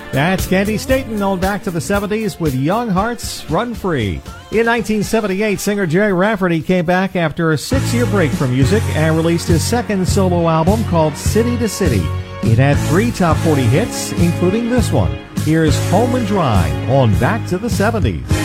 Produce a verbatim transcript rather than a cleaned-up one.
That's Candy Staton on Back to the seventies with Young Hearts Run Free. In nineteen seventy-eight, singer Jerry Rafferty came back after a six-year break from music and released his second solo album called City to City. It had three top forty hits, including this one. Here's Home and Dry on Back to the seventies.